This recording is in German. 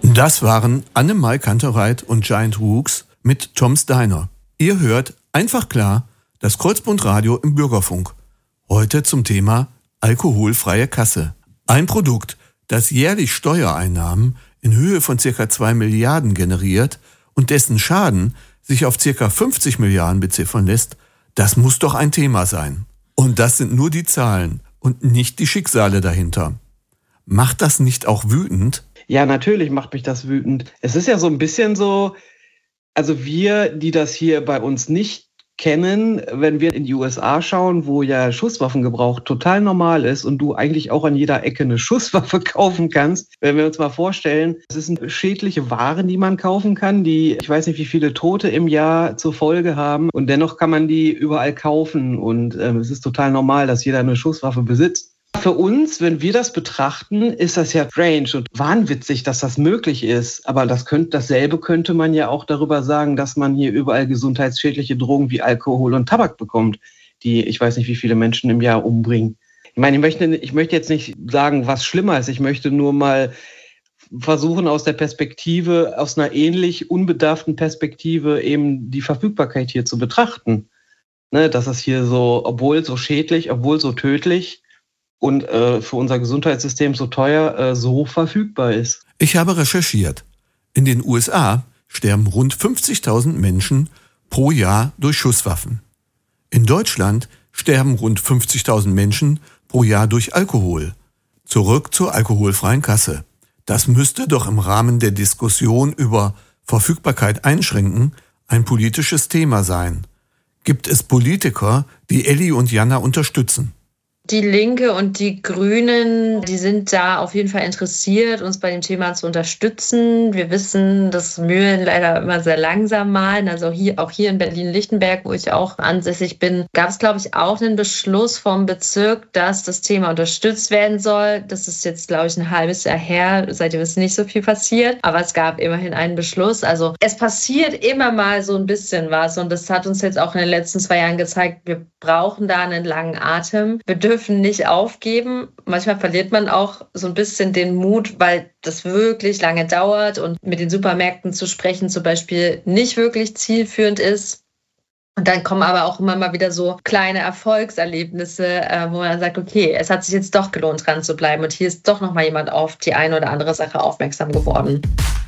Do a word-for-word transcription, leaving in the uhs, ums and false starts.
Das waren Anne-Mai Kantereit und Giant Rooks mit Tom's Diner. Ihr hört einfach klar das Kreuzbundradio im Bürgerfunk. Heute zum Thema alkoholfreie Kasse. Ein Produkt, das jährlich Steuereinnahmen in Höhe von ca. zwei Milliarden generiert und dessen Schaden sich auf ca. fünfzig Milliarden beziffern lässt, das muss doch ein Thema sein. Und das sind nur die Zahlen und nicht die Schicksale dahinter. Macht das nicht auch wütend? Ja, natürlich macht mich das wütend. Es ist ja so ein bisschen so, also wir, die das hier bei uns nicht kennen, wenn wir in die U S A schauen, wo ja Schusswaffengebrauch total normal ist und du eigentlich auch an jeder Ecke eine Schusswaffe kaufen kannst. Wenn wir uns mal vorstellen, es sind schädliche Waren, die man kaufen kann, die, ich weiß nicht, wie viele Tote im Jahr zur Folge haben und dennoch kann man die überall kaufen und äh, es ist total normal, dass jeder eine Schusswaffe besitzt. Für uns, wenn wir das betrachten, ist das ja strange und wahnwitzig, dass das möglich ist. Aber das könnte, dasselbe könnte man ja auch darüber sagen, dass man hier überall gesundheitsschädliche Drogen wie Alkohol und Tabak bekommt, die ich weiß nicht, wie viele Menschen im Jahr umbringen. Ich meine, ich möchte, ich möchte jetzt nicht sagen, was schlimmer ist. Ich möchte nur mal versuchen, aus der Perspektive, aus einer ähnlich unbedarften Perspektive eben die Verfügbarkeit hier zu betrachten. Ne, dass es hier so, obwohl so schädlich, obwohl so tödlich, und äh, für unser Gesundheitssystem so teuer, äh, so verfügbar ist. Ich habe recherchiert. In den U S A sterben rund fünfzigtausend Menschen pro Jahr durch Schusswaffen. In Deutschland sterben rund fünfzigtausend Menschen pro Jahr durch Alkohol. Zurück zur alkoholfreien Kasse. Das müsste doch im Rahmen der Diskussion über Verfügbarkeit einschränken ein politisches Thema sein. Gibt es Politiker, die Elli und Jana unterstützen? Die Linke und die Grünen, die sind da auf jeden Fall interessiert, uns bei dem Thema zu unterstützen. Wir wissen, dass Mühlen leider immer sehr langsam malen. Also hier, auch hier in Berlin-Lichtenberg, wo ich auch ansässig bin, gab es, glaube ich, auch einen Beschluss vom Bezirk, dass das Thema unterstützt werden soll. Das ist jetzt, glaube ich, ein halbes Jahr her. Seitdem ist nicht so viel passiert. Aber es gab immerhin einen Beschluss. Also es passiert immer mal so ein bisschen was. Und das hat uns jetzt auch in den letzten zwei Jahren gezeigt, wir brauchen da einen langen Atem. Wir dürfen nicht aufgeben. Manchmal verliert man auch so ein bisschen den Mut, weil das wirklich lange dauert und mit den Supermärkten zu sprechen zum Beispiel nicht wirklich zielführend ist. Und dann kommen aber auch immer mal wieder so kleine Erfolgserlebnisse, wo man dann sagt, okay, es hat sich jetzt doch gelohnt, dran zu bleiben und hier ist doch noch mal jemand auf die eine oder andere Sache aufmerksam geworden.